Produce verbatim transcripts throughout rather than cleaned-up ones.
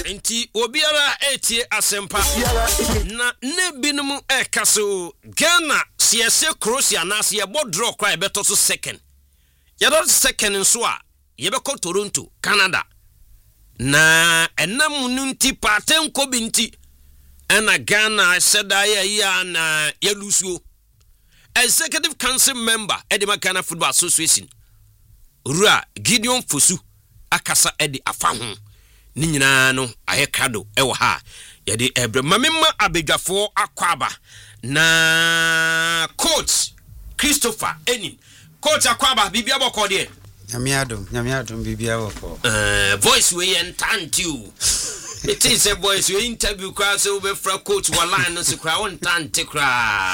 enti obiara etie asempa na ne binum ekaso Ghana siese Croatia na se yebo draw cry beto so second yedo second nso a yebeko Toronto Canada na enam nunti paten ko binti ena Ghana seda ya ya na yelusuo executive council member Edema Ghana Football Association Rua Gideon Fosu akasa edi afa ho ni nyina no ayekado ewo ha yede ebre mamema abedwafo akwaba na coach Christopher Enin coach akwaba bibia boko de nyamiadom nyamiadom bibia boko eh voice we entantiu it is a voice we interview kwa so be fra coach wala no se kra won tante kra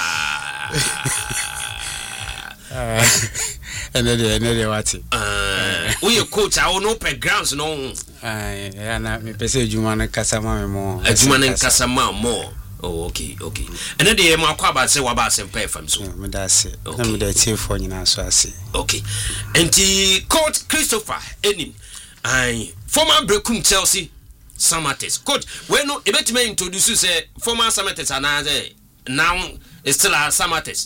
enede enede wati eh we coach a no pe grounds no eh ya na me pese adwuma no kasama me mo adwuma no kasama mo. Oh, okay, okay. And then the more about say what about some pay from so. Me da se. Na me da tie for nyina so ase. Okay. And the coach Christopher Enin, I former Brekum Chelsea Samates. Coach, when no ebet me introduce you say former Samates and now it's still a Samates.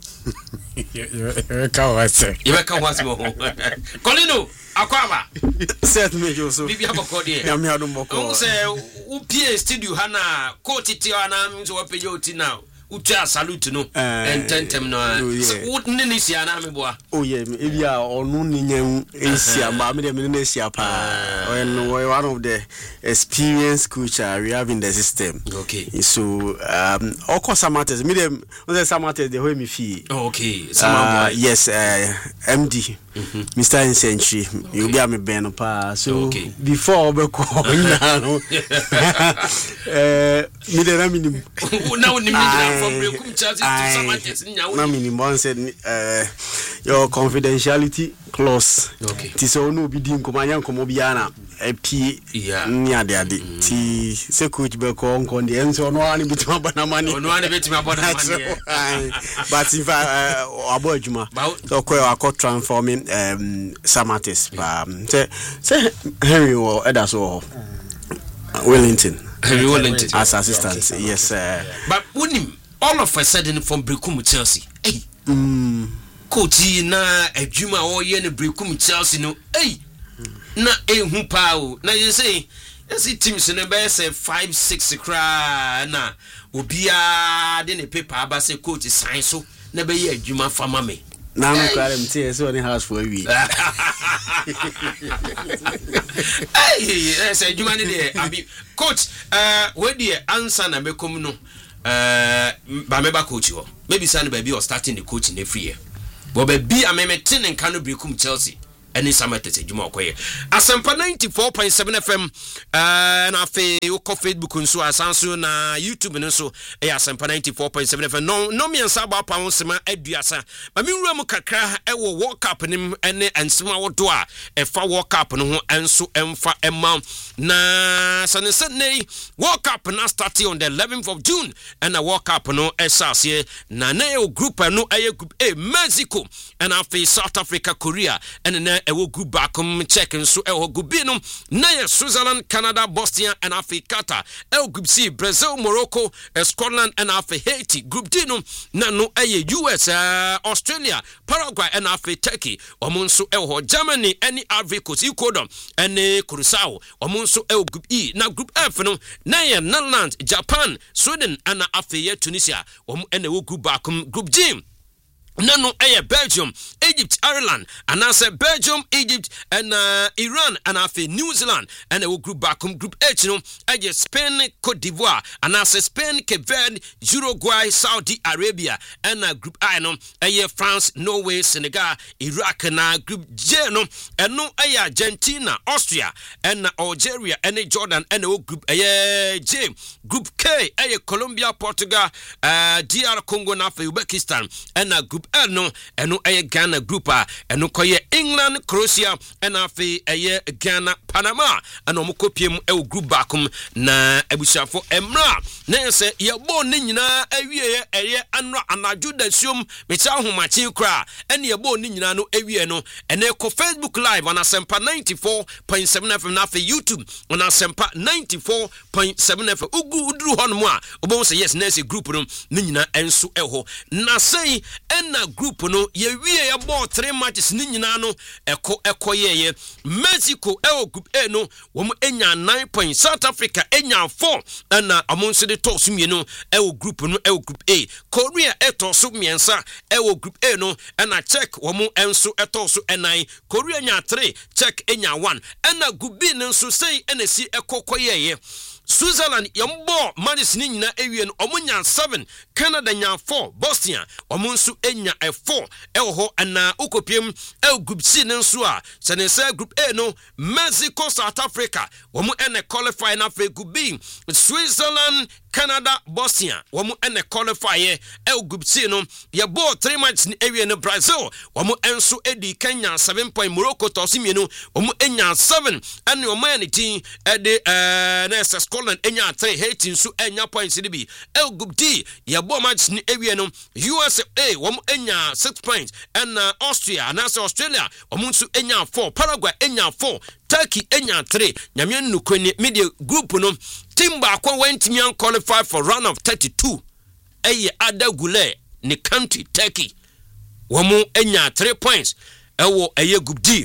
You ka wase. You ka wase mo. Colino Akwaba. Set me you so. Bibi aboko de. Ya me adum boko. O say u P A studio hana coach ti ana so wapeje oti now. Utia salute no ententem no wo nini sia na me boa. Oh yeah, e bia onu ni nyan esia ma me de me na esia pa. When one of the experienced coach uh, we have in the system. Okay. So um all course Samates me dem we say Samates the way me fee. Oh, okay. Uh, yes, uh, M D. Mm-hmm. Mister Incentry, okay. You be a me ben pa. So okay. Before we call now, eh, me dey na minimum. Now we need from Brekum Chelsea to Samates. Na minimum said uh, your confidentiality clause. Okay. Ti so no be din komanya komo bia na e pie ni ade ade. Ti se coach be ko onko de enso no ani bitima bana mani. No ani bitima bana mani. But if I abo adwuma. So ko akọ transforming um Samates pa say say Henry or Ederson Wellington Henry Wellington as assistant. Yes uh, but unim all of a sudden from Brekum Chelsea hey mm coach na adwuma o ye ne Brekum Chelsea no hey na ehu pa o na you say yes teams no be say five six kra na obia de ne paper aba say coach sign so na be ye adwuma fama me na no kware mtie so ni house for we hey say adwuma ne de abi coach uh we dey answer na mekom no uh ba me ba coach ho maybe say na be or starting the coach in every year but be amemete ne kan no Brekum Chelsea any Samates adwuma okoye Asempa ninety-four point seven F M uh na fe uko Facebook nso asanso na YouTube nso e Asempa ninety-four point seven F M no no me nsa ba pa nsema aduasa ma me wura mu kakra e wo World Cup nim ene ensema wodo a e fa World Cup no ho enso emfa emma na sanese nei World Cup na start on the eleventh of June and a World Cup no esase na na e group no e group A Mexico and afi South Africa Korea and na ewo group back um check nso ewo group B no na Switzerland Canada Bosnia and Africa Qatar ewo group C Brazil Morocco Scotland and Africa Haiti group D no na no eye U S uh, Australia Paraguay and Africa Turkey omonso ewo Germany any Ivory Coast Ecuador and Curacao omonso ewo group E na group F no na ye Netherlands Japan Sweden and Africa Tunisia om and ewo group back um group G Nano eh Belgium, Egypt, Ireland, and I said Belgium, Egypt, and uh, Iran, and I say New Zealand, and I will group back on group H, you know, I just Spain, Cote d'Ivoire, and I say Spain, Cape Verde, Uruguay, Saudi Arabia, and uh, group I know, eh France, Norway, Senegal, Iraq, and uh, group J, no, and no eh Argentina, Austria, and uh, Algeria, and uh, Jordan, and uh, group eh J, group K, eh Colombia, Portugal, uh, D R Congo, and Uzbekistan, and uh, group L no eno eye Ghana group a eno koye England Croatia ena afi eye Ghana Panama ana omukopiem e group bakum na abushafo emra na se ye bo ne nyina awie eye anra anaju da siom mecha homachi kra ene ye bo ne nyina no awie no ene ko Facebook live on Asempa ninety-four point seven F M na afi YouTube on Asempa ninety-four point seven F M ugu udru hono a obo say yes na se group no ne nyina enso eho na sei ena group no ye wie ye bo three matches ne nyina no eko eko ye Mexico e group A no wo enya nine points, South Africa enya four na amonse de toss mienu e group no e group A, Korea e toss miensa e group A no na Czech wo enso e toss nine, Korea nya three, Czech enya one na group B nso sei na si ekokoye ye Switzerland yambo manis ni nyina ewie no omunya seven, Canada nya four, Bosnia omunsu enya e four eho ana ukopiem e group C nso a senese group A no Mexico, South Africa omu ene qualify na fe group B, Switzerland, Canada, Bosnia omu ene qualify e group C no ye bo three matches ni ewie no Brazil omu enso edi Kenya seven point, Morocco tosimienu omu enya seven ene omu ene tin e de eh na Scotland enya three, Haiti nso enya points ni bi e group D ye bo match ni ewie no U S A omu enya six points and Austria na Australia omu nso enya four, Paraguay enya four, Turkey enya three nyame nukweni media group no team ba kwa went me qualify for round of thirty-two eye Adagule ni country Turkey womu enya three points ewo eye group D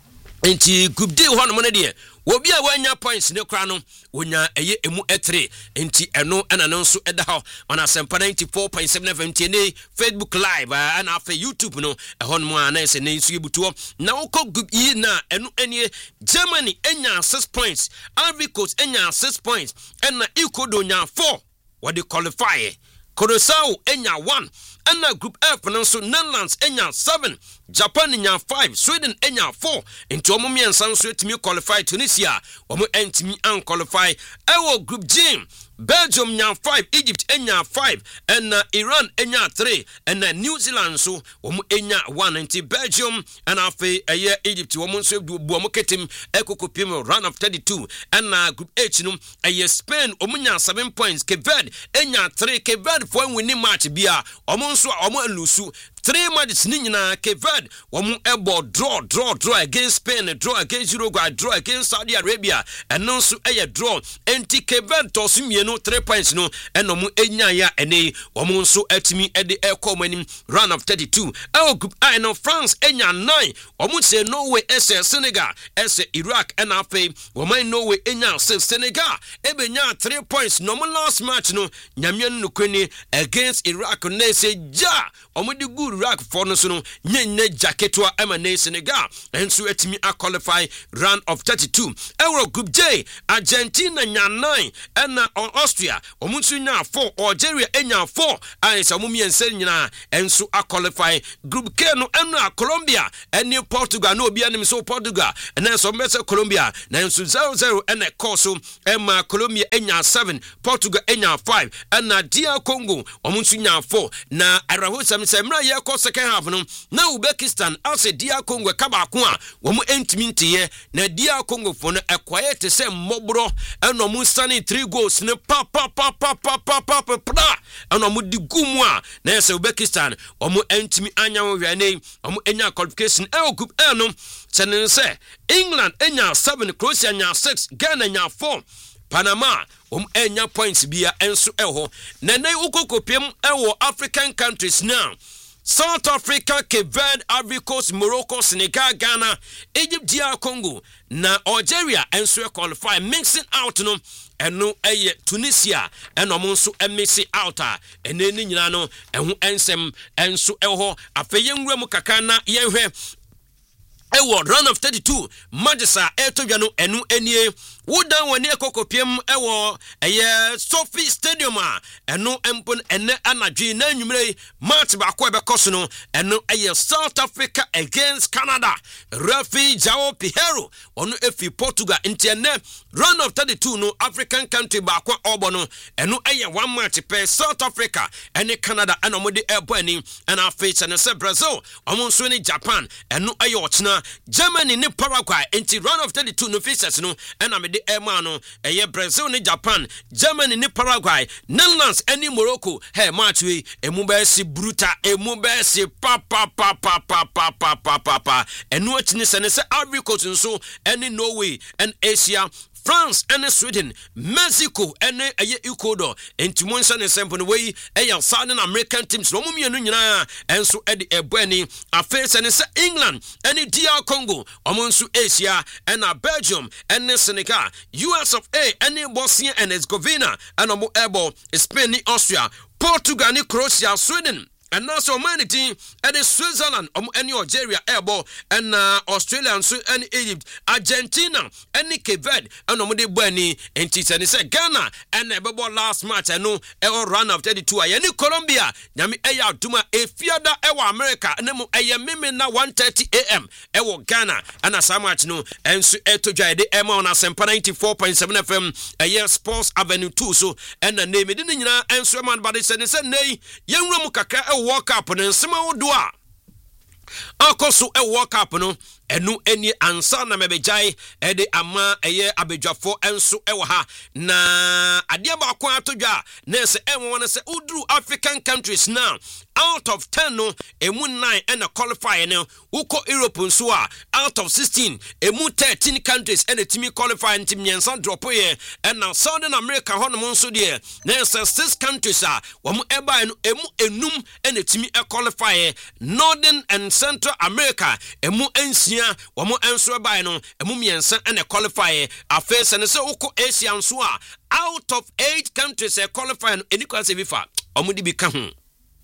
enti group D ho no mo ne de obi a wanya points ne kra no wonya eye emu e three enti eno ana no nso eda ho on Asempa ninety-four point seven F M ne Facebook live and afa YouTube no e hon mo ana se ne nso ebuto na woko group E na eno enie Germany enya six points, Ivory Coast enya six points and Ecuador nya four what they qualify Curaçao enya one and group F no so Netherlands enya seven, Japan enya five, Sweden enya four into omo miensan so etimi qualify Tunisia omo entimi an qualify ewo group G Belgium nya five, Egypt enya five and uh, Iran enya three and uh, New Zealand so omo enya one and Belgium and afi eye Egypt omo so bu omo ketim ekokopim round of thirty-two and uh, group H no eye Spain omo nya seven points, Cape Verde enya three, Cape Verde for winning match bia omo nso omo lusu three matches ni nyina Cape Verde womu ebo draw draw draw against Spain, draw against Uruguay, draw against Saudi Arabia and no so eye draw enti Cape Verde tosu mienu three points no eno mu enya ya ene womu nso atimi ede ekomanim round of thirty-two el group I no France enya nine womu se Norway ese Senegal ese Iraq and afi woman Norway enya six, Senegal ebenya three points no mu last match no nyamye no kweni against Iraq ne se ja omu di good Iraq for no so no nyenye jacketwa emane Senegal enso etimi a qualify round of thirty-two Euro group J Argentina nya nine and on Austria omunsu nya four, Algeria enya four and so mumien sen nyina enso a qualify group K no ena Colombia ene Portugal no obi anim so Portugal and then so mese Colombia na enso zero zero ene course ema Colombia enya seven, Portugal enya five and na D R Congo omunsu nya four na araho sam semra ye ko second half no na Uzbekistan ase D R Congo kaba ko a wo mu entimi ye na D R Congo fo no ekwaye te se mmobro eno mu stani three goals ne pa pa pa pa pa pa pa pa eno mu di gumu a na ese Uzbekistan wo mu entimi anya wo hwane wo mu enya qualification e group E no senense England enya seven, Croatia enya six, Ghana enya four, Panama um enya points bia enso eho na na ukokopiem ewo African countries now South Africa, Cape Verde, Ivory Coast, Morocco, Senegal, Ghana, Egypt, D R Congo na Algeria enso qualify mixing out no eno eye Tunisia eno monso emisi out a ene ni nyina no ehu ensem enso eho afeye nwura mu kaka na yenhwe ewo round of thirty-two Manchester etodwa no enu enie wodan wani ekokopiem ewo eye Sophie Stadium a eno empon ene anadwe na nwumre match ba ko ebekoso no eno eye South Africa against Canada. Rafi Jao Pihero ono efi Portugal ntene round of thirty-two no African country ba ko obo no eno eye one match per South Africa ene Canada eno mode ebo ani ena face ene se Brazil omo nso ni Japan eno eye ochina Germany ni Paraguay enti round of thirty-two no faces no ena me de ema no eye Brazil ni Japan Germany ni Paraguay Netherlands eni Morocco hey match we emu be si bruta emu be si pa pa pa pa pa pa pa pa pa pa enu ochini se ne se Ivory Coast nso eni Norway and Asia France and Sweden, Mexico and Ecuador, and Timonsa and Sample way, a Southern American teams, no Mumia, and so Eddie Ebweni, a face and England, and D R Congo, Amonsu Asia, and a Belgium, and Senegal, U S of A, and Bosnia and Herzegovina, and Omo Ebo, Spain, Austria, Portugal, Croatia, Sweden. And now so many team and Switzerland um any Algeria airball and uh, Australia and, and Egypt, Argentina and Cape Verde and Omode Bweni and Titani say Ghana and uh, last match I know a run of thirty-two and Colombia Yami Aya Duma a Fiada Ewa America and nemo Aya Mimi na one thirty a m Ewo Ghana and as much no and so eto jai de Emma on a Sempa ninety-four point seven F M a year Sports Avenue two so and the name it didn't and so man but they said nay young Romukaka walk up and sima odua akoso e walk up no enu eni ansa na mebejai e de ama eye abedwafo enso e wo ha na ade ba kwa atodwa na se enwo na se udru African countries now out of ten no emu nine and qualify no uko Europe nso a out of sixteen emu thirteen countries and timi qualify ntim nyensa drop ye and now Southern America hono nso de na se six countries a wo mu eba no emu enum and timi e qualify Northern and Central America emu ensia womo enso bai no emu miensa and qualify afase and so uko Asia nso a out of eight countries e qualify no eni kwase bifa omo di bi ka ho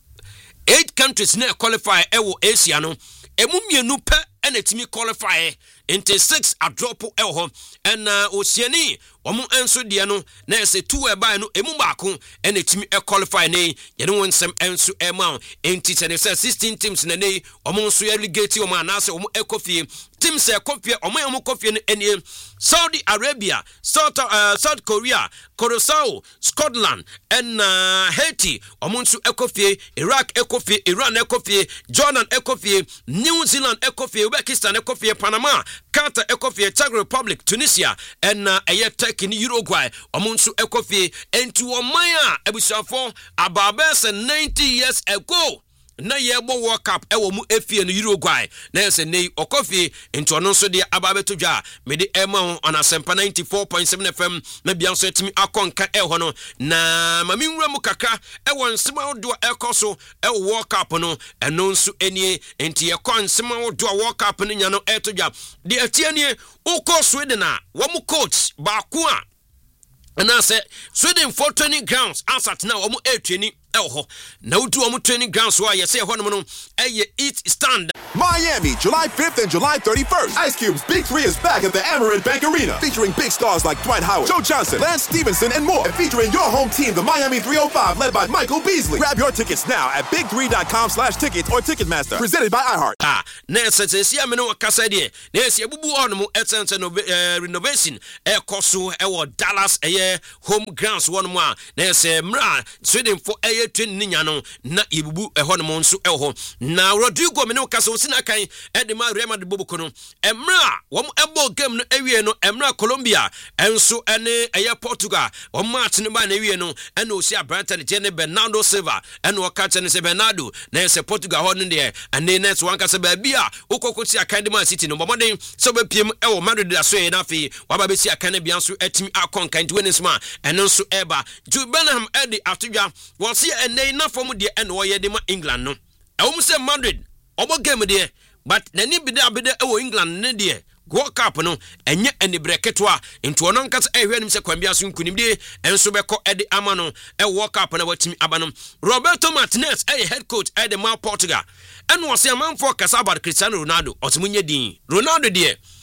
eight countries na qualify ewo Asia no emu mienu pe and etimi qualify into six a drop ewo and uh, Oceania omo enso de no na se two e bai no emu baako and etimi e qualify ne ye no wonsem enso e ma enti se say sixteen teams na ne omo enso relegate omo anase omo ekofie teams e kofie omo omo kofie no enie Saudi Arabia, South uh, South Korea, Curacao, Scotland, and uh, Haiti. Omunsu ekofie, Iraq ekofie, Iran ekofie, Jordan ekofie, New Zealand ekofie, Uzbekistan ekofie, Panama, Qatar ekofie, Czech Republic, Tunisia, and uh, Turkey in Uruguay. Omunsu ekofie, and to Omaya ebusafo ababes ninety years ago. Na yebo World Cup ewo mu efie no Uruguay na yese nei okofi into ono so de ababeto dwa me de ema on Asempa ninety-four point seven F M na bia so etimi akonka eho no na mami nwura mu kakra ewo nsema odo ekoso ewo World Cup no eno nso enie enti ekon nsema odo World Cup no nya no eto dwa de atianie uko Sweden a wo mu coach ba ko a na se Sweden for training grounds asat na wo mu e training eho na udu wo mu training grounds wa yese ho no no eye each stand Miami, July fifth and July thirty-first. Ice Cube's Big Three is back at the Amerant Bank Arena, featuring big stars like Dwight Howard, Joe Johnson, Lance Stevenson, and more. And featuring your home team, the Miami three oh five, led by Michael Beasley. Grab your tickets now at big three dot com slash tickets or Ticketmaster. Presented by iHeart. Ah, nese se sia me no kasa de. Nese bubu on mo essence no renovation e koso e wo Dallas e home grounds one mo. Nese mra Sweden for e twin ninya no na ibubu e ho no mo nso e ho. Na Rodrigo me no kasa na kan edema Real Madrid bobuko no emra wom ebo game no ewie no emra Colombia enso ene eye Portugal wom match no ba na ewie no ene osi Abranta ne Bernardo Silva ene o ka chene se Bernardo na ese Portugal ho no de ene next one ka se ba bia ukokoti akande Man City no bomoden so be piem e wo Madrid da so e na fi wa ba be si akande bia so atimi akon kan tweni sma ene nso eba Jude Bellingham edi atodwa wo se ene na fom de ene wo ye de ma England no e wo se Madrid obo game de but nani bide abide ewo England ne de World Cup no enye eni breketwa into ono nkasa ehwe nim se kwambia so nkunimde enso beko ede ama no e World Cup na watimi aba no Roberto Martinez e head coach e de ma Portugal eno wose amanfo kasa about Cristiano Ronaldo otimunye din Ronaldo de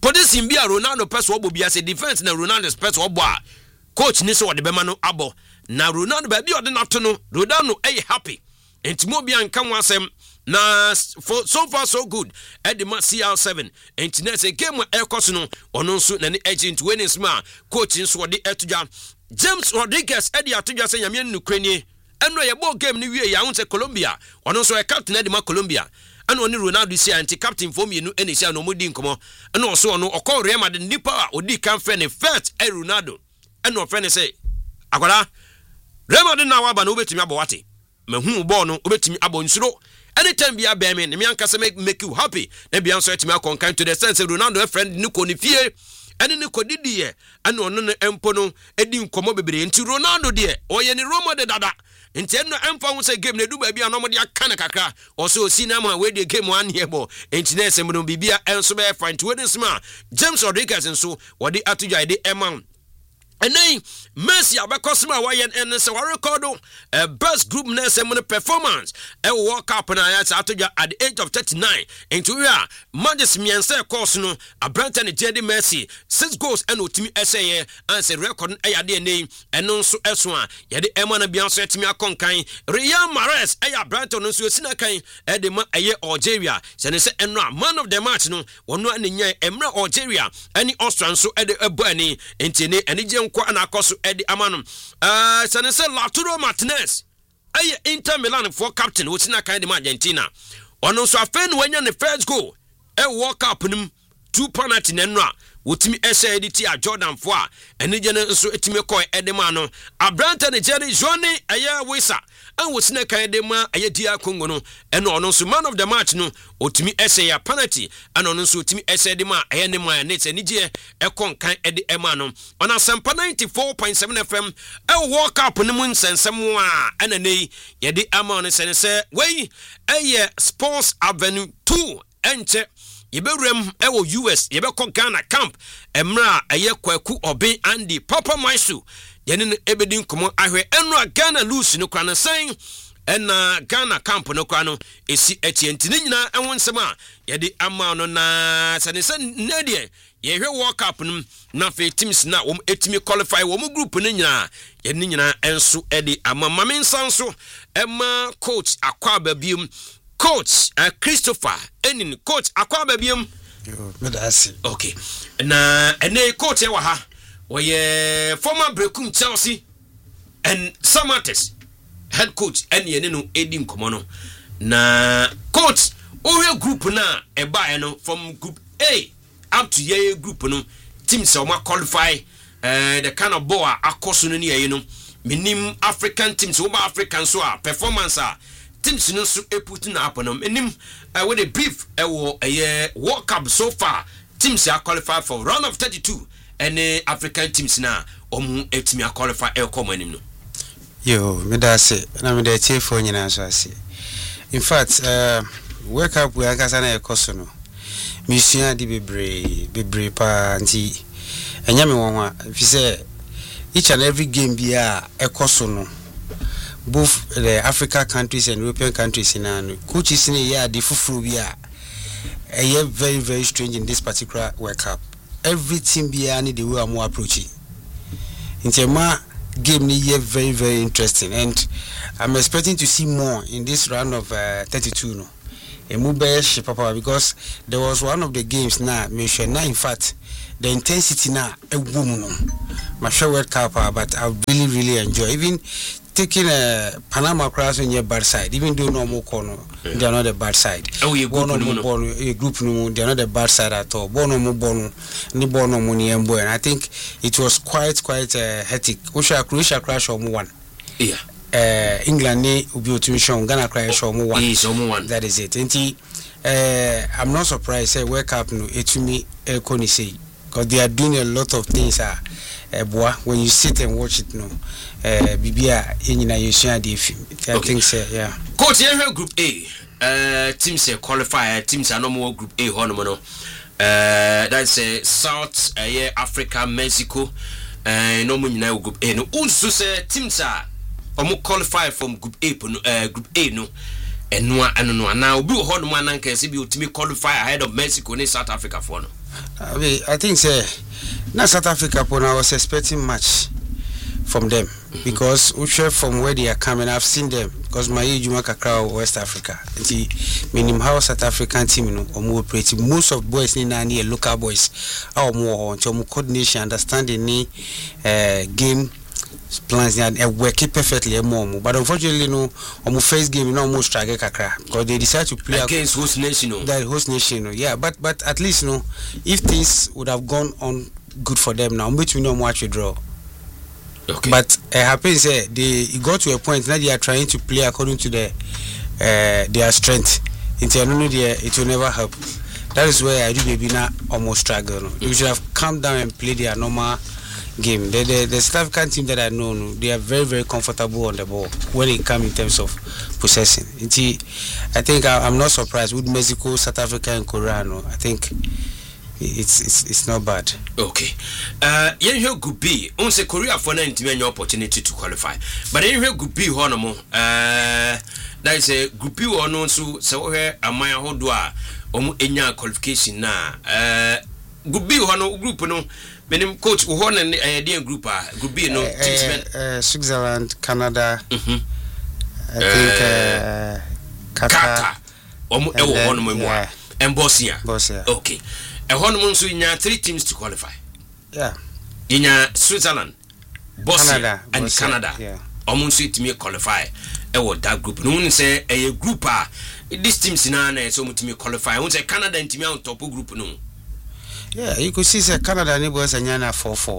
position bi a Ronaldo pɛ so obo bia say defense na Ronaldo pɛ so obo a coach ni so de bema no abo na Ronaldo ba bi ode na to no Ronaldo ey happy entimo bia nka ho asem na for, so far so good at the C R seven and next a game air cost no ono nso na ni agent winning sma coach nso de etuja James Rodriguez e de atuja say yame nukrani eno ye ball game ni wie ya won Colombia ono nso e captain de ma Colombia ana oni Ronaldo si anti captain for me no eni sia no modi nkomo ana oso ono okọ Real Madrid nipa a odi kan fe ne first e Ronaldo ana o fe ne say akwara Real Madrid na wa ba no obetimi abowate mahu ball no obetimi abonsuro anytime bia be me me anka say make, make you happy na bia so etimi akonkan to the sense Ronaldo a friend ni ko ni fie ene ni ko didi ye ana ono no empo no edi nkomo bebre nti Ronaldo de oye ni Roma de dada nti eno emfa ho say game na du ba bia no mo de aka na kakra o so osi na ma we de game one here bo nti na esem no bibia enso be find to this man James Rodriguez nso wo de atujai de emma and then Messi abekosima wayen en se wa record a best group na se mo performance e World Cup na ya atoja at the age of thirty-nine into where Manchester miense course no abranta ne Jedi Messi six goals and otimi essay and se record e ya de name eno nso eso a ye de ema na bia so etimi akonkan Riyad Mahrez e ya abranta no nso sina kan e de ma eye Algeria se ne se eno man of the match no wono anenya emra Algeria ani Austria nso e de ebani entene eni kwa na akoso edi amano eh sene se Lautaro Martinez aye Inter Milan for captain wotina kan de Argentina ono so afen wanya ne first goal e World Cup nim two penalty nenno a wotimi ese editi a Jordan fo a ene je nso etimi ko edema no abranta ne Jerry Johnny aye Wisa an wotina kan de ma aye dia Congo no ene ono so man of the match no otimi ese ya penalty an ono so otimi ese de ma aye ne ma ne tani je e kon kan ede ema no ona Sampa ninety-four point seven F M e World Cup ne mun sensem a ene nei ye de ama no sense wey aye Sports Avenue two enche Iberem ewo U S yebeko Ghana camp emra eye kwaku oben Andy Papa Maisu yene ebedin komo ahwe enra Ghana lose no kwa na sen ena Ghana camp no kwa no esi etienti ni nyina enwo nsem a yede ama no na sanese nedie yehwe World Cup no na fe teams na wom etimi qualify wom group no nyina yene nyina enso edi ama mame nsanso ema coach akwa babium Coach uh, Christopher enin coach akwa babiem yo medasi okay na ene coach e wa ha oye former Brecum Chelsea and Samates head coach ene ene no edim komo no na coach owe group na e ba e no from group A up to ye group no teams o ma qualify uh, the kind of ball akoso no ne ye no minim African teams wo ba African so a performance a teams no so e put na happen enim uh, with a brief e wo eh World Cup so far teams are qualified for round of thirty-two and uh, African teams na omu etimi a qualify e come enim no yo me da say na me da tie for nyina so ase in fact uh World Cup we aka sana e koso no mission di bebre bebre pa nti enya me won a fi say each and every game bia e koso no both the African countries and European countries in and coaches in a year the fufuru we are a year very very strange in this particular World Cup. Every team be any the way I'm more approaching. In Tema game ni year very very interesting and I'm expecting to see more in this round of uh, thirty-two no. A move papa because there was one of the games now mentioned now in fact the intensity now a woman no. My show World Cup but I really really enjoy even taking a Panama cross on your bad side, even though no more corner, they are not the bad side. Oh, you go no more ball, a group no, they are not the bad side at all. Bono mo bono, ni bono money and boy. And I think it was quite quite uh, hectic. Croatia Croatia crash on one. Yeah. Uh, England ni ubi otumission Ghana crash on one. Yes, on one. That is it. And uh, I'm not surprised. Say World Cup no, etumi e koni say because they are doing a lot of things. Ah. Uh, boy, when you sit and watch it, no, uh, Bibia, in you share the film. I think so, yeah. Coach, you Group A, uh, teams uh, qualify, teams are no more Group A, Honomono. Uh, that's uh, South uh, yeah, Africa, Mexico, uh, no more now Group A. No, also say teams are almost qualify from Group A, uh, Group A, no, and no, and no, now, Bill Honoman can see you to me qualify ahead of Mexico and South Africa for no. I mean, I think say now South Africa, I was expecting much from them mm-hmm. because from where they are coming, I've seen them because my Juma Kakra West Africa. The minimum how South African team, you know, or more operating. Most of boys in Nani local boys are more on more coordination, understanding the uh, game plans and uh, work it perfectly more. But unfortunately, no, on first game, you know, almost strike Kakra because they decided to play against host nation. That host nation, yeah. But but at least, you know, if things would have gone on good for them now, which we know much we draw. Okay. But it uh, happens uh, they got to a point now they are trying to play according to their uh, their strength. Internally, it will never help. That is where I do baby now almost struggle. No? You should have come down and play their normal game. The the, the South African team that I know, no, they are very very comfortable on the ball when it comes in terms of possessing. Inti, I think I, I'm not surprised with Mexico, South Africa, and Korea. No, I think. It's it's it's not bad. Okay. Uh, yen here could be. On say Korea for ninety million opportunity to qualify. But yen here could be honomo. Uh, that is a group B or no so so here amaya hodwa omu enya qualification na. Uh, group B hono group no. Menim coach wo hono eh dey group a group B no team uh, Switzerland, Canada. Mhm. I think uh, Qatar. Omu e wo hono mo mo. And Bosnia. Bosnia. Okay. A honeymoon so in three teams to qualify. Yeah. In Switzerland, Bosnia, Canada, and Bosnia, Canada. Yeah. Almost to me qualify. I would that group. No one say a group are this teams in Anna so much to me qualify. I want say Canada and Timmy on top of group no. Yeah, you could see say Canada neighbors and Yana four four.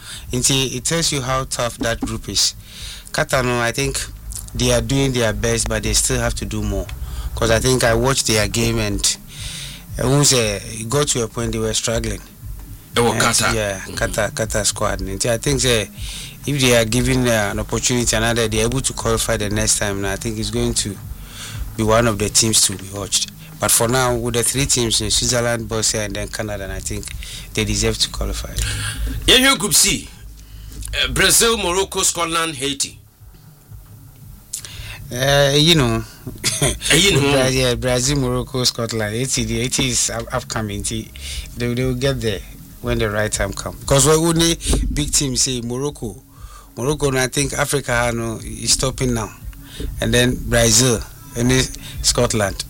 It tells you how tough that group is. Qatar, I think they are doing their best, but they still have to do more. Because I think I watched their game and once it got to a point they were struggling. Oh, Qatar. Yeah, mm-hmm. Qatar, Qatar squad. And I think say, if they are given uh, an opportunity another, they are able to qualify the next time. And I think it's going to be one of the teams to be watched. But for now, with the three teams in Switzerland, Bosnia, and then Canada, and I think they deserve to qualify. Yeah, your Group C: uh, Brazil, Morocco, Scotland, Haiti. Uh, you know, uh, you know, Brazil, yeah, Brazil, Morocco, Scotland. Haiti, the Haiti is upcoming. They, they will get there when the right time comes. Because we only big team say Morocco, Morocco, and I think Africa no, is stopping now, and then Brazil and then Scotland.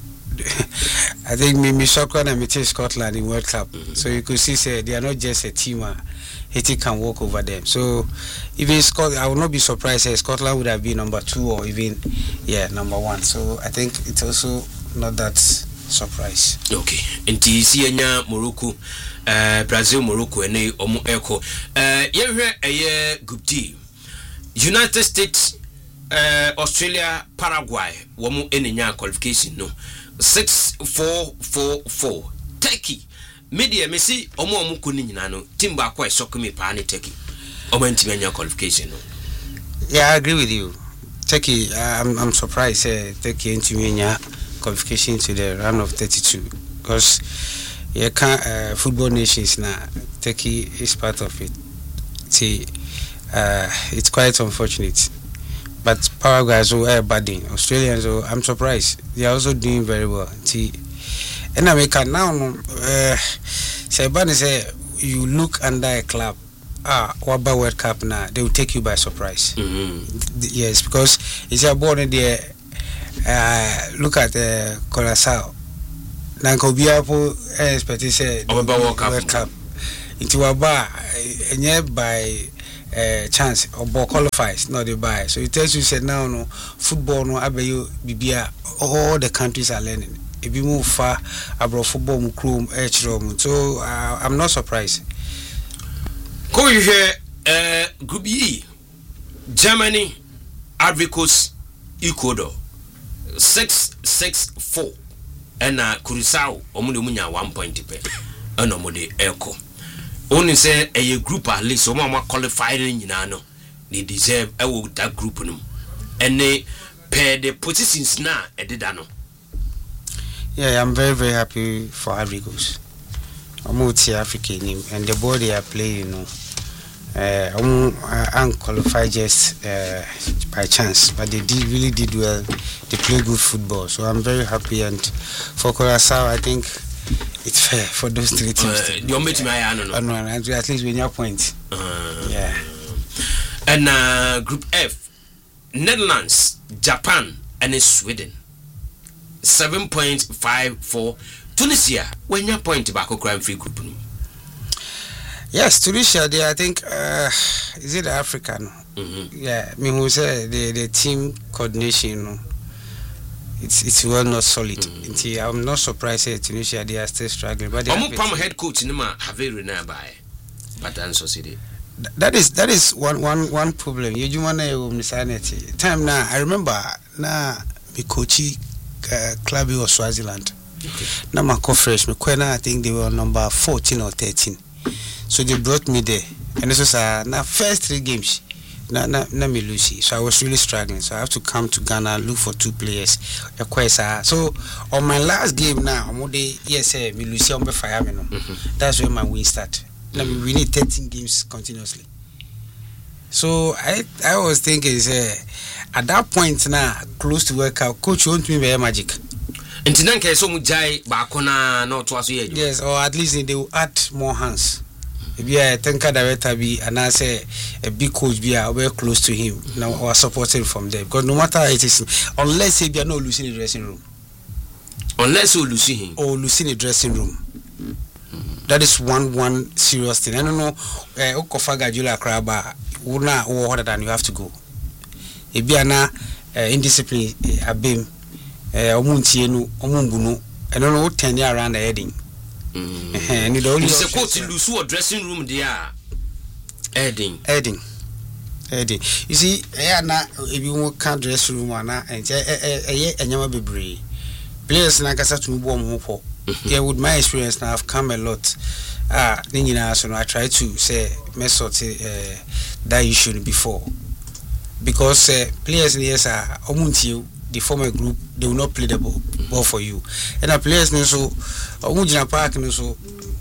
I think maybe Scotland and maybe Scotland in World Cup. Mm-hmm. So you could see, say they are not just a team. Uh, Haiti can walk over them. So even Scotland, I would not be surprised if Scotland would have been number two or even yeah number one. So I think it's also not that surprise. Okay. Inti sienya Morocco, uh, Brazil, Morocco, and omu echo. Uh, yeah, a Group D. United States, uh, Australia, Paraguay. Womu eninya qualification no. Six four four four. Turkey. Media me see omo omo kuni nyina no team ba kwa shock me pa ni Turkey. Omo ntimenya qualification no. Yeah, I agree with you. Turkey, I'm I'm surprised uh, Turkey ntimenya qualification to the round of thirty-two because yeah can uh, football nations now Turkey is part of it. See, uh, it's quite unfortunate. But Paraguay is so uh, badding. Australians, so I'm surprised. They are also doing very well. See, in America now, uh, Saibani say you look under a club, ah, Waba World Cup now, they will take you by surprise. Mm-hmm. Yes, because it's a born in there. Uh, look at uh, Curaçao. Nanko Biapo expect say Waba World Cup. World Cup. Into Waba, and by uh, chance or ball qualifies, not the buy. So it tells you say now no football no abeyo bibia all the countries are learning. If you move far abroad football mu chrome edge room. So uh, I'm not surprised. Go here uh Group E. Germany, Ivory Coast, Ecuador. six six four. And uh Curaçao omude munya one point pe. And omude echo. Only say a group at least so mama qualified in no. They deserve I will that group no. And they pair the positions now at the dano. Yeah, I'm very very happy for Ivory Coast. I'm multi African and the ball they are playing, you know. Uh, I'm unqualified just uh, by chance, but they did really did well. They play good football, so I'm very happy. And for Curaçao, I think it's fair for those three teams. Uh, the only team I know. No, at least we need point. Uh, yeah. And uh, Group F, Netherlands, Japan, and Sweden. seven point five four. Tunisia, when you point back, crime free group. Yes, Tunisia, they, I think, uh, is it African? Mm-hmm. Yeah, I mean, who say the, the team coordination, you know, it's it's well not solid. Mm-hmm. I'm not surprised that Tunisia, they are still struggling. But they have head coach, have a renewed by, but answer city. That is that is one one one problem. You do want to time now. I remember now the coachy uh, club was Swaziland. Okay. Now my co-fresh, me I think they were number fourteen or thirteen. So they brought me there, and this was uh, now first three games. Na na na me lose. So I was really struggling. So I have to come to Ghana and look for two players. So on my last game now, I'm already yes, me lose on be fire me no. That's where my win start. Now we need thirteen games continuously. So I I was thinking say at that point now close to work out, coach want me be magic. Ntinanke so mujai ba kona na to aso ye. Yes, or at least they will add more hands. Maybe I think director be and I say a big coach be are very close to him now or supporting from there because no matter it is unless he be no losing the dressing room. Unless you losing him or losing the dressing room. That is one one serious thing. I don't know. Eh, Okofaga Jula Kraba, una or harder than you have to go. If you are na indiscipline, abim, omuntienu, omunguno. I don't know what ten year around the heading. And it only is a coach in Lusu dressing room. There, heading, heading, heading. You see, na if you can't dress room, ana and eh eh eh eh nyama bebre. Players na kasa to move on for. Yeah, with my experience now, I've come a lot. Ah, so I try to say mess up uh, that issue before because uh, players in the S are omunti the former group they will not play the ball, ball for you. And the players so omunjina park so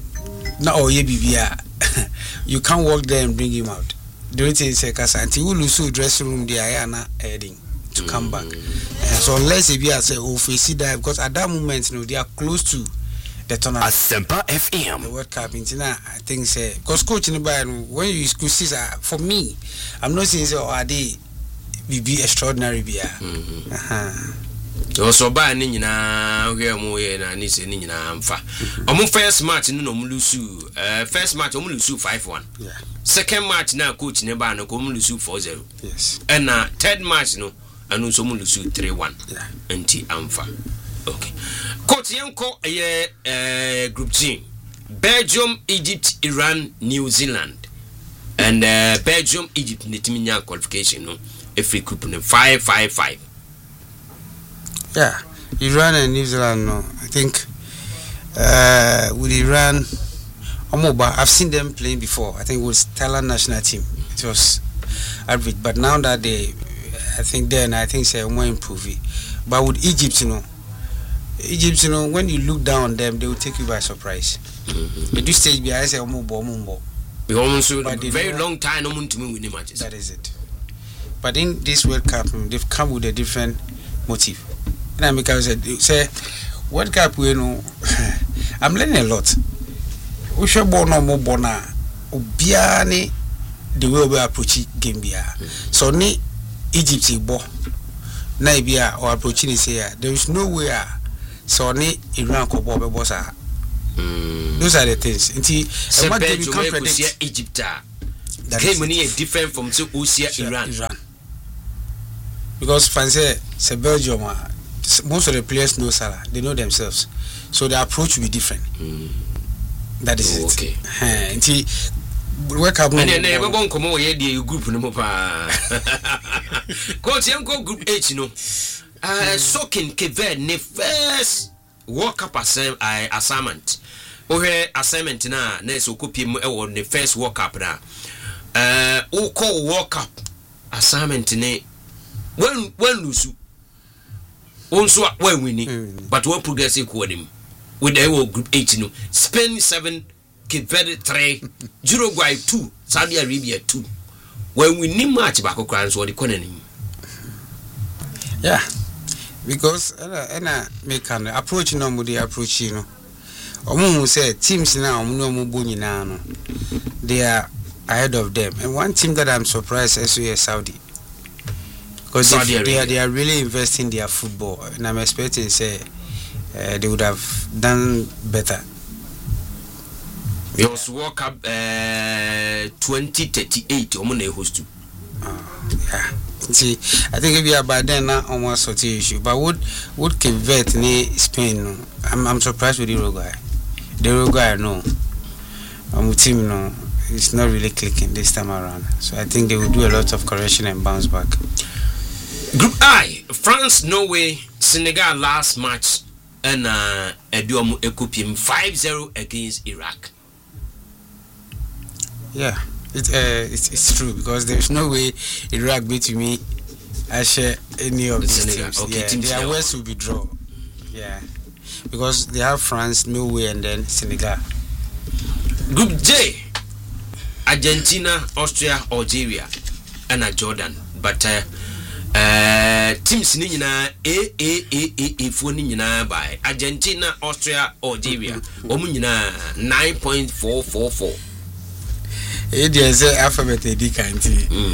na oh ye bibia you can't walk there and bring him out. The only thing is say until you lose dressing room there na heading to come back. Uh, so unless if you say oh face that because at that moment you know they are close to the tournament. Asempa F M. The World Cup in Tina, I think say because coach in the Bayern when you school sees for me, I'm not saying say oh are they be extraordinary be mm-hmm. uh-huh. Also by ni nyina we am we na ni se ni nyina amfa. Omo first match no no lose uh first match omo lose five one. Yeah. Second match na coach ne ba no ko omo lose four zero. Yes. And na third match no anu so omo lose three one. Yeah. Anti amfa. Okay. Coach Yanko eh uh, group G. Belgium, Egypt, Iran, New Zealand. And uh, Belgium, Egypt netiminya qualification no. A free group no five five five. Yeah. Iran and New Zealand no. I think uh with Iran Omoba, I've seen them playing before. I think it was Thailand national team. It was average, but now that they I think then I think say more improve. But with Egypt, you know, Egypt, you know, when you look down on them, they will take you by surprise. Mm-hmm. At this stage, I say, Omubo, Omubo. But a very long time, no one to me with matches. That is it. But in this World Cup, they've come with a different motive. And I because say, World Cup, you know, I'm learning a lot. We should born no more bona. Obiani, the way we approach Gambia. So, ni Egypt, bo. Naibia or approaching is here. There is no way. So ni Iran ko bobe bossa. Those are the things. Until what they can predict Egypt. Game money is different from so Usia Iran. Iran. Because France say Belgium most of the players know Salah. They know themselves. So the approach will be different. Mm. That is oh, it. Okay. Until work up. And then never won't come over here the group no more. Coach Yanko group H no. Uh, soaking Kever ne first World Cup assignment uh, assignment. Ohe assignment na na so copy mu e the first World Cup na. Uh o call World Cup assignment ne when when lose. Also when winning but when progressing coordinating with the group H no. Spain seven, Cape Verde three, Uruguay two, Saudi Arabia two. When we need match back across what the corner. Yeah. Because and I make an approach no mudi approach you know Omo say teams now omo no mo nyina no. They are ahead of them. And one team that I'm surprised is Saudi. Because they, they, are, they are really investing their football. And I'm expecting say uh, they would have done better. It was World Cup uh, twenty thirty-eight. Omo host to. Yeah. See, I think if you are by then now almost sort of issue. But would would Cape Verde ni Spain? No? I'm I'm surprised with the Uruguay. The Uruguay no. Um, team no. It's not really clicking this time around. So I think they will do a lot of correction and bounce back. Group I, France, Norway, Senegal last match and uh Eduomu Ekupim five zero against Iraq. Yeah, it uh it's, it's true because there's no way Iraq beat me I share any of these Senegal. teams. Okay, Yeah, teams their now. worst will be draw. Yeah. Because they have France, Norway and then Senegal. Group J, Argentina, Austria, Algeria, and uh, Jordan. But uh, uh, teams ni nyina A A A A A for ni nyina by Argentina, Austria, Algeria. Omu nyina nine point four four four. It is a alphabet edicanti.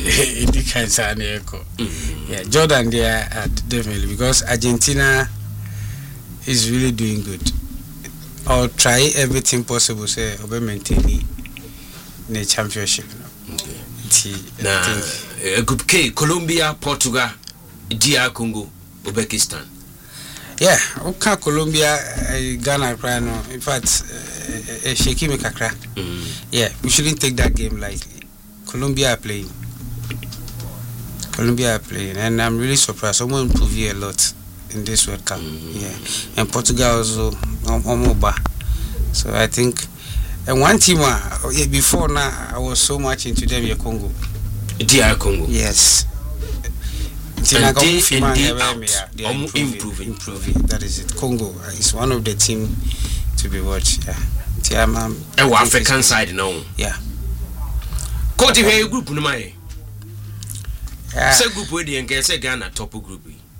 Edicanti. Yeah, Jordan they are uh, definitely because Argentina is really doing good. Or try everything possible say obe maintain the championship. Okay. Na uh, Group K, Colombia, Portugal, D R Congo, Uzbekistan. Yeah, okay, Colombia, uh, Ghana, no. In fact, uh, uh, shaky me kakra. Yeah, we shouldn't take that game lightly. Colombia are playing. Colombia are playing, and I'm really surprised. Someone improved here a lot in this World Cup. Mm-hmm. Yeah, and Portugal also, um, um, so I think, and one team uh, before now, I was so much into them, your Congo. D R Congo. Yes. And day in, day out, they are improving, improving, improving. That is it. Congo is one of the team to be watched. Yeah. See, I'm, I'm, and African side now. Yeah. Coach, you have a group no my. Yeah. Say group where the and say Ghana top group.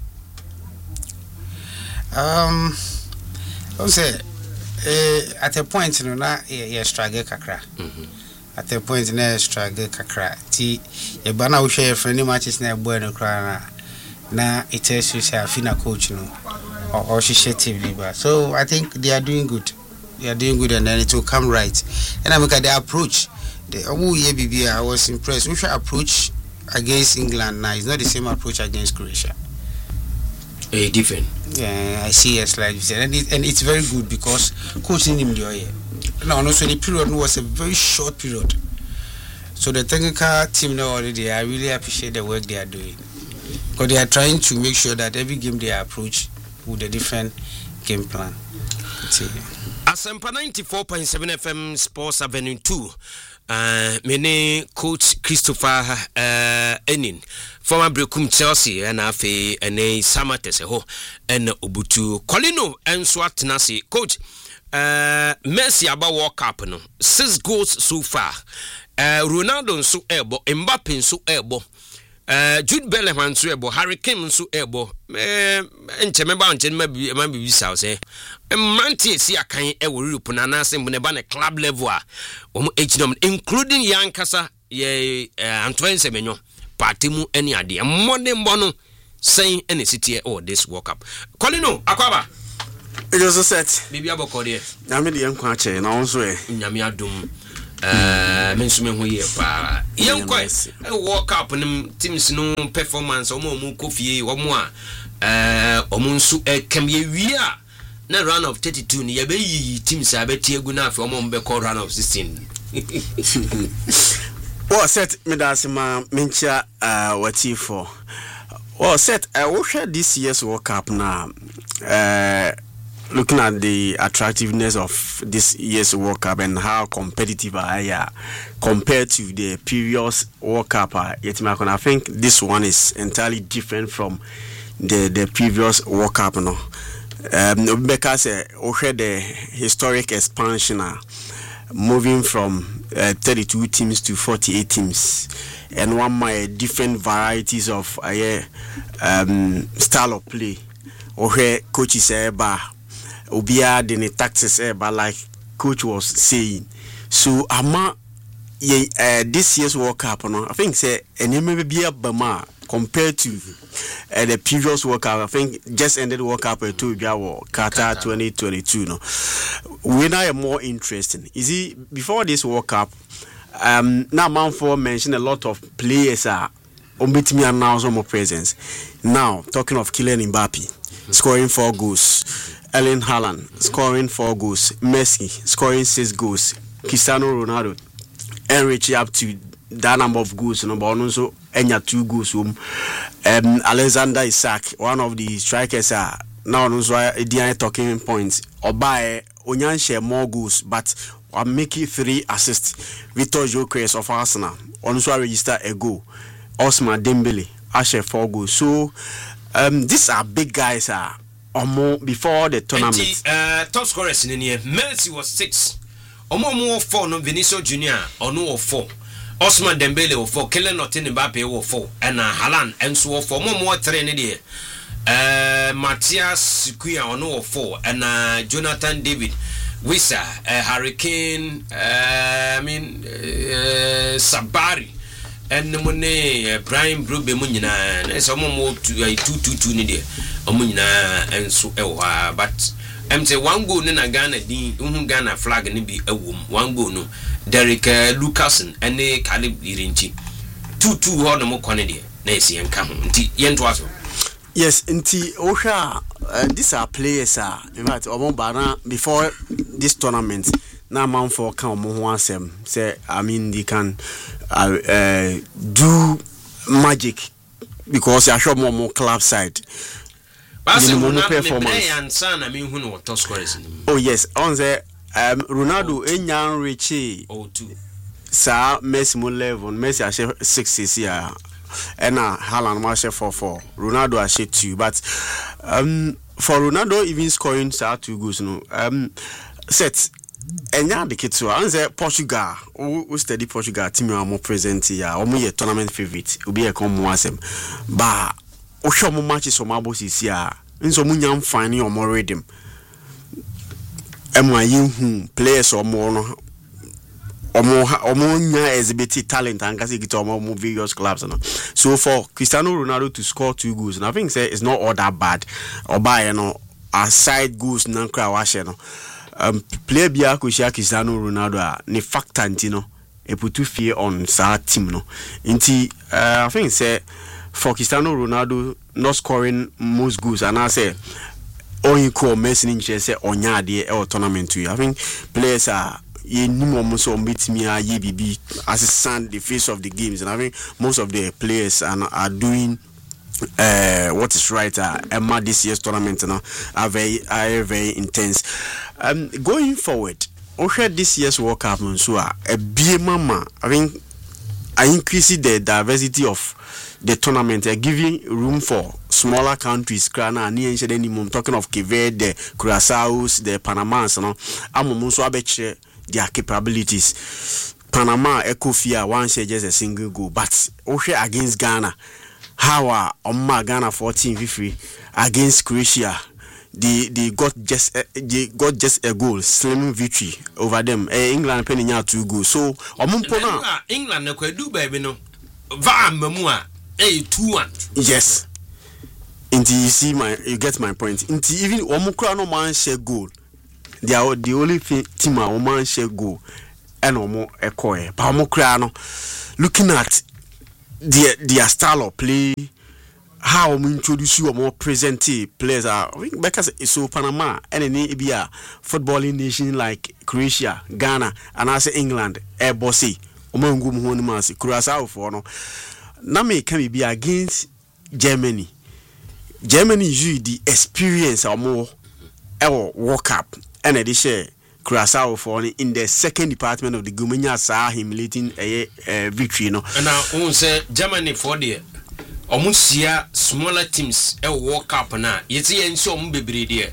Um, I say, uh, at a point, you know, na yeah, struggle kakra. At a point, na struggle kakra. Ti, e bana we share friendly matches na boy no kra na. Na it tells you say I feel a coach, you know, or, or she share team leader. So I think they are doing good. They are doing good, and then it will come right. And I look at their approach. The oh yeah, B B, I was impressed. We should approach against England now. It's not the same approach against Croatia. A different. Yeah, I see yes, like you said, and, it, and it's very good because coaching him the year. Now, also the period was a very short period. So the technical team now already, I really appreciate the work they are doing. Because they are trying to make sure that every game they approach with a different game plan. Asempa ninety-four point seven F M Sports Avenue two. Uh, mene coach Christopher uh, Enin, former Brekum Chelsea, and Afe and a Samates ho and Ubutu Colino and Swatnasi. Coach, uh, Messi about World Cup no six goals so far. Uh, Ronaldo so ebo, Mbappe so ebo. Uh, Jude Bellingham so ebo, Harry Kane so ebo. Eh, enche meba enche maybe maybe we say say. Manti si akan e wo Europe na na se mbone ba na club level a omo echinom including Yankasa ye Antoine Semenyo party mu ani ade mmode mbo no sen ene sitie oh this World Cup. Colino akwaba. It was a set. Bibi aboko de. Na me de yankwa ache na won so e. Nyame adom. Eh mensume ho ye pa. Yankwa e World Cup nim teams no performance omo omo kofie omo a eh omo nso e kam ye wi a na run of thirty-two ni yabe yi teams abeti egu na afi omo mbe call run of sixteen. What set me da sima mencha uh wati for. Well set I will share this year's World Cup now. Uh looking at the attractiveness of this year's World Cup and how competitive I are compared to the previous World Cup, yet I think this one is entirely different from the the previous World Cup no. Um, because uh, we had the historic expansion, uh, moving from uh, thirty-two teams to forty-eight teams, and one my different varieties of uh, um, style of play. We coaches uh, obia the tactics eh, but like coach was saying, so ama yeah, uh, this year's World Cup, no, I think say any maybe be a bama compared to uh, the previous World Cup. I think just ended World Cup uh, two Qatar twenty twenty-two. No, we now are more interesting. Is it before this World Cup? Um, now man for mention a lot of players are on me and now some more presence. Now talking of Kylian Mbappe mm-hmm. scoring four goals, Erling Haaland mm-hmm. scoring four goals, Messi scoring six goals, Cristiano Ronaldo enrich up to that number of goals, number one also enya two goals. Um, um, Alexander Isak, one of the strikers, are now also a talking points. Obaye Onyan share more goals, but I'm making three assists. Victor Gyökeres of Arsenal also register a goal. Ousmane Dembele Asher four goals. So um, these are big guys. Are uh, more before the tournament. Uh, top scorers in the year. Messi was six. Omo mo four no Vinicius Junior ono o four. Ousmane Dembele o four. Kylian Mbappe o four. And Haaland enso o four. Omo mo three ne de. Uh, Matthias Cunha ono o four. And uh, Jonathan David Wissa, uh, Hurricane, uh, I mean uh, Sabari. And the money uh, Brian Brugge Munina. And some more two two two ne de. Omunina enso e but I'm say one goal na Ghana din unhu Ghana flag ni bi awum one goal no Derek uh, Lucasen ene Caleb Irinchi two two ho no mo kone de na esi enka ho nti yento aso. Yes, nti ohwa uh, these are players are in fact omo bana before this tournament na man for kan omo ho asem say I mean they can uh, uh, do magic because I show more club side. Oh yes, on the um, Ronaldo Enyan Richie oh two. Sir Messi mo level Messi I share six this year and uh, Haaland ma share four four Ronaldo I share two but um for Ronaldo even scoring sir two goals no um set Enya the kids on the Portugal who study Portugal team are more present here or more tournament favorite will be a come wasem ba o show mo matches o mabo sisi a nso mo nyam fine o mo redim em ayi hu players o mo no o mo o mo nya exhibit talent and kasi get o mo various clubs no. So for Cristiano Ronaldo to score two goals and I think say it's not all that bad or by you know aside goals nan kra wa she no um player bia ko shia Cristiano Ronaldo a ne factor ntino e put fear on sa team no nti uh, I think say for Cristiano Ronaldo not scoring most goals and I say only call Messi in say onya de e tournament to I think players are ye ni mo so meet me a ye bibi assistant the face of the games and I think most of the players are, are doing uh, what is right uh, Emma this year's tournament now are very are very intense um going forward okay this year's World Cup so a be mama I think I increase the diversity of the tournament, uh, giving room for smaller countries. Krana, ni enche deni mum talking of Cape Verde, the Curaçaos, the Panamans, no. Amo muso abeche their capabilities. Panama, Ecofia, one share just a single goal, but okay against Ghana, how are Omma Ghana fourteen fifty against Croatia? They they got just uh, they got just a goal, slim victory over them. Uh, England penny two goals, so Omumpona England na kwadu baby no. Va mamua. Hey, two one. Yes. Until you see my, you get my point. Until even Omukra no man share goal. They are the only thing, team a man share goal. And Omo Ekoe. But Omukra no, looking at their their style of play, how we introduce you a more present players are because it's so Panama and any be a footballing nation like Croatia, Ghana, and I say England, Air Bossy, Omangu Muhonimasi, Curaçao for no. Name can be against Germany. Germany usually the experience or more ever World Cup and they share Curaçao for in the second department of the Gumenya saw humiliating a, a victory. No, and now on say Germany for the Omusia smaller teams a World Cup now. Yet see and so bebre there.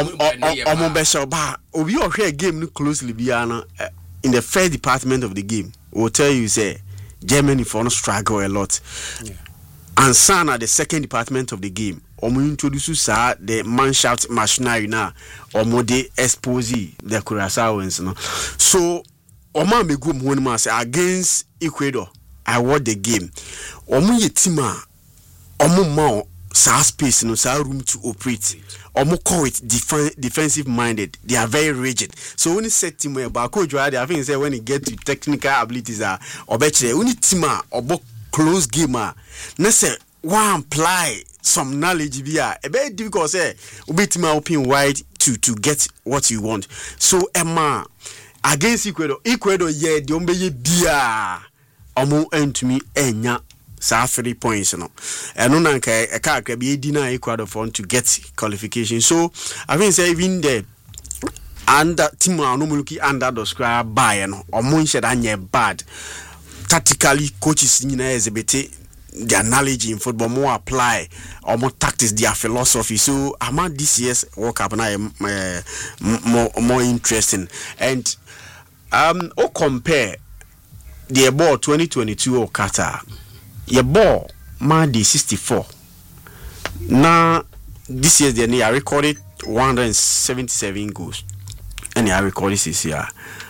Omo Besha ba obi o hwe game closely biana in the first department of the game will tell you say Germany for no struggle a lot. Yeah. And Sana the second department of the game omo introduce sa the manshaft machinery na omo de expose the Curaçaoans no so omo amegu mo ni say against Ecuador I watch the game omo ye team a omo ma sa space no sa room to operate omo call it defen- defensive minded. They are very rigid. So when you set team about coach I think say when you get to technical abilities are obetche when team a obo close game a na say one apply some knowledge be a very difficult say obi team open wide to to get what you want. So Emma against Ecuador Ecuador yeah the ombe ye bia omo entumi enya sa three points no eno na nka e ka akra bi edi na Ecuador for to get qualification. So I think say even the under team no muluki under the square by no omo nche da nye bad tactically coaches nyina exhibit their knowledge in football more apply or more tactics their philosophy. So among this year's World Cup now uh, more more interesting and um or compare the ball twenty twenty-two or Qatar your ball man the sixty-four now this year they are recorded one hundred seventy-seven goals and they are recorded this year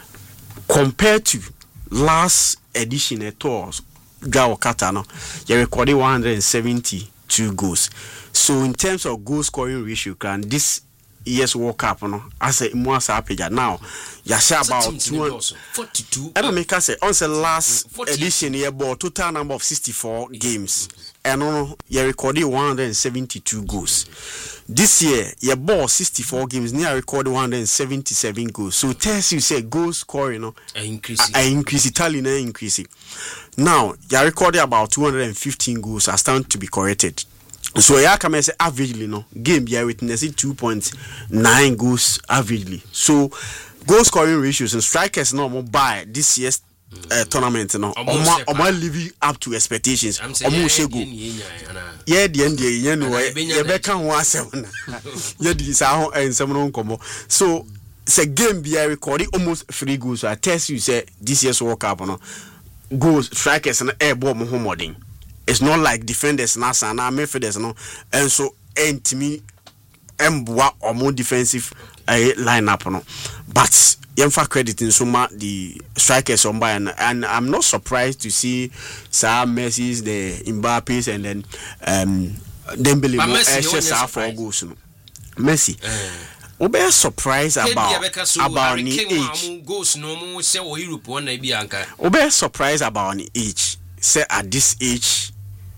compared to last edition at tours Gao Qatar no you recorded one hundred seventy-two goals. So in terms of goal scoring ratio can this year's World Cup no as a more page now you share about two forty-two and make us say on the last edition year ball total number of sixty-four games and no you recorded one hundred seventy-two goals. This year your ball sixty-four games near recorded one hundred seventy-seven goals. So tells you say goal scoring no increase increase Italian increase. Now you recorded about two hundred fifteen goals are stand to be corrected. So yeah, come and say averagely no game be witness two point nine goals averagely. So goal scoring ratios and strikers no more by this year's uh, tournament no omo omo living up to expectations. Omo she go yeah the end yeah no you be kan ho asem na yeah the sa ho ensem no nkomo. So say game be recording almost three goals. So I tell you say this year's World Cup no goals strikers and air ball mo modern. It's not like defenders na sana midfielders no and so entimi emboa or more defensive uh, lineup no but yemfa credit in suma the strikers on by and, and I'm not surprised to see Sam Messi's the Mbappe's and then um Dembele mo extra four goals no Messi we be surprised about about the age goals no mo say o Europe one na bi anka we be surprised about the age say at this age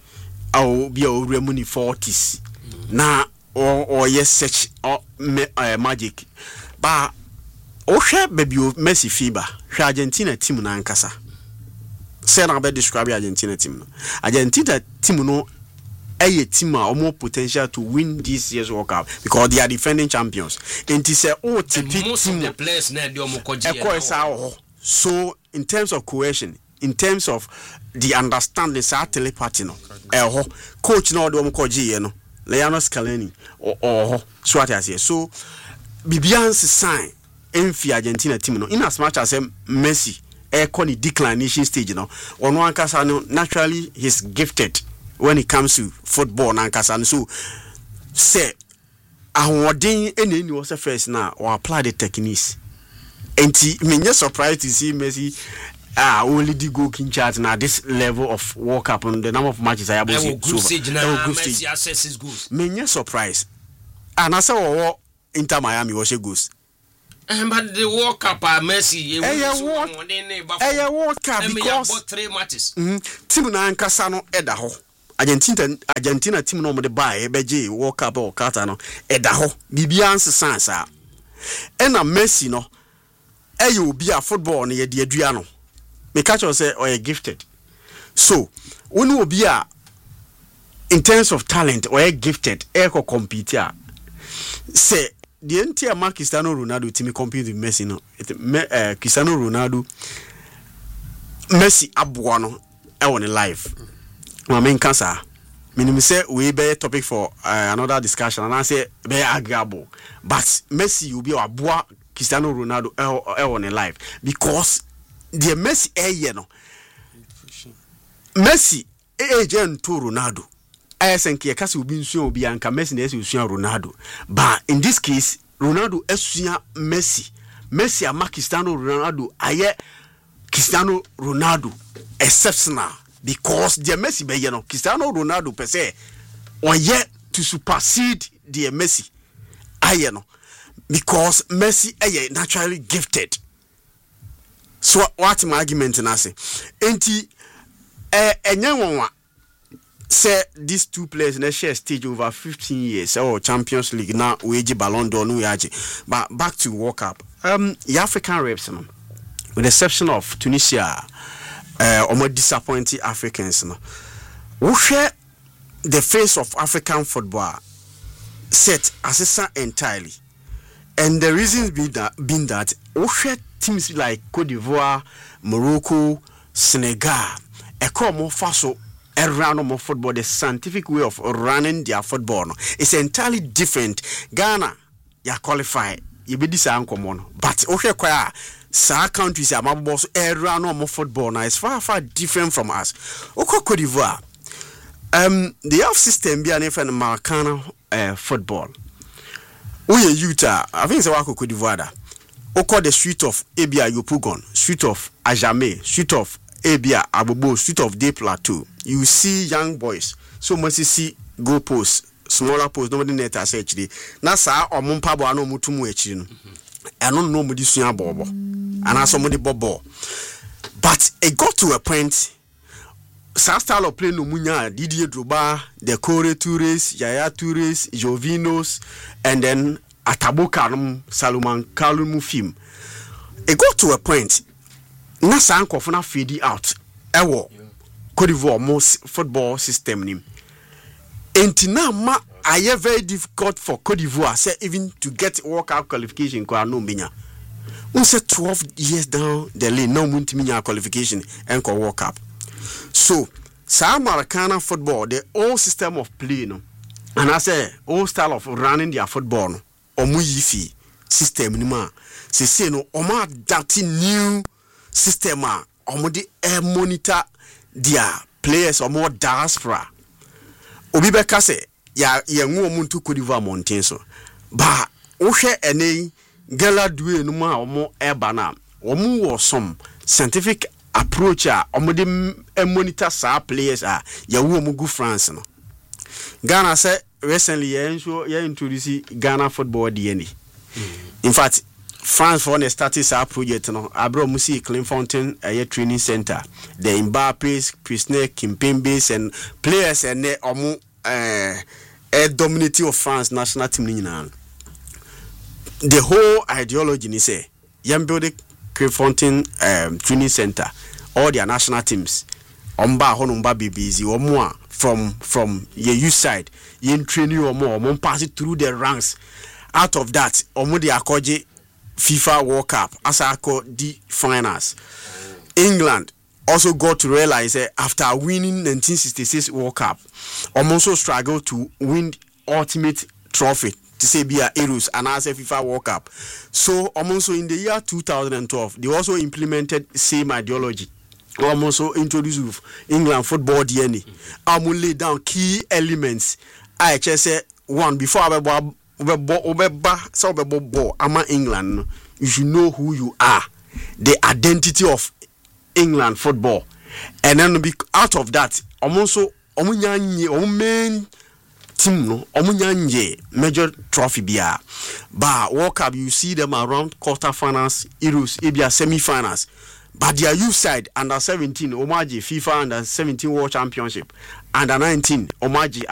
I be already money forties na or or yes such or uh, magic but o share baby Messi fiba Argentina team na nkasa say na be describe Argentina team no Argentina team no a team a more potential to win this year's World Cup because they are defending champions and it say oh typical most of the players na dey omo koji so in terms of cohesion in terms of the understanding sa telepathy no eh coach no do ko gye no Lionel Scaloni or or so what I say so Bibian's sign enfi Argentina team no in as much as Messi e ko ni declination stage no ono ankasa no naturally he's gifted when it comes to football na ankasa no so say ahoden eni ni was first na or apply the techniques enti me nye surprised to see Messi ah only the goal king chart now this level of World Cup and the number of matches I have seen so Messi assesses goals me surprise and I say oh Inter Miami was goals but the World Cup Messi eh World Cup because about three matches team na nkasa no eda ho Argentina Argentina team no mo de buy e beje World Cup or Qatar no eda ho bibia nsesan sa e na Messi no e ye obi a football no ye de adua no me catch you say or you gifted so when you be a in terms of talent or you gifted e ko compete a say the entire mark Cristiano Ronaldo team compete with Messi no it me, uh, Cristiano Ronaldo Messi aboa no e won live ma men cancer meaning say we be topic for uh, another discussion and I say be agreeable but Messi will be aboa Cristiano Ronaldo e won live because the Messi eh no Messi agent to Ronaldo I think ye kasa obi nsuo obi anka Messi na esi usua Ronaldo. But in this case, Ronaldo esua Messi. Messi ama Cristiano Ronaldo aye Cristiano Ronaldo exceptional because the Messi be you know Cristiano Ronaldo per se on yet to supersede the Messi aye no because Messi aye naturally gifted. So what my argument na say enti eh enye say these two players na share stage over fifteen years or Champions League now we age Ballon d'Or no we age but back to World Cup um the African reps no with the exception of Tunisia uh almost disappointing Africans no we share the face of African football set assessor entirely and the reasons being that being that we share teams like Cote d'Ivoire, Morocco, Senegal e come more faso around of football, the scientific way of running their football no, it's entirely different. Ghana, you qualify, you be this uncommon, but okay, quite some countries are my boss around of football now. It's far far different from us. Okay, Cote d'Ivoire, um, they have system be an different Maracana uh, football. We Utah, I think it's a Cote d'Ivoire. Okay, the street of Abia Yopugon, street of Ajame, street of Abia Abobo, street of Day Plateau. You see young boys, so much you see goal posts, smaller posts, nobody net as H D. Now, sir, or Mumpabo, I know Mutumu H D. I don't know Mudisun Bobo, and I saw Mudi Bobo. But it got to a point, some style of playing no Munya, Didier Drogba, the Kore Toures, Yaya Toures, Jovinos, and then Atabo Karum, Salomon Kalumu film. It got to a point, Nasa Ankofuna fade out. Ewo. Cote d'Ivoire most football system nim. Entina ma aye very difficult for Cote d'Ivoire say even to get World Cup qualification kwa no minya. We say twelve years down the lane no munti minya qualification and ko World Cup. So sa Maracana football the old system of play no and I say old style of running their football no omu yifi system ni ma se say no omo adapt new system a omo de air monitor their players or more diaspora. Obi beka se ya ya nwu omuntu Cote d'Ivoire mountain so. Ba wo hwe ene gala due no ma omo eba na omo wo some scientific approach a omo de monitor sa players a ya wo omo gu France no. Ghana say recently ya so ya introduce Ghana football D N A. Mm-hmm. In fact France for the status our project no abro musi Clinfontaine a training center the Mbappé, Prisner, Kimpembe and players and they omo eh uh, dominating of France national team ni na the whole ideology ni say yam build Clinfontaine um, training center all their national teams omba hono mba bibizi omo from from your youth side yen training omo omo pass it through the ranks out of that omo the akoje FIFA World Cup as I call the finals. England also got to realize that after winning nineteen sixty-six World Cup, also struggled to win ultimate trophy to say be a Euros and as a FIFA World Cup. So also in the year two thousand twelve, they also implemented same ideology. Also introduced England football D N A. I will lay down key elements. I just say one before I so ama England, you should know who you are, the identity of England football, and then be out of that. Also, omunyanye main team no omunyanye major trophy bia. But World Cup you see them around quarterfinals, Euros, Abia semi-finals. But their youth side under seventeen, Omaji FIFA under seventeen World Championship, under nineteen, Omaji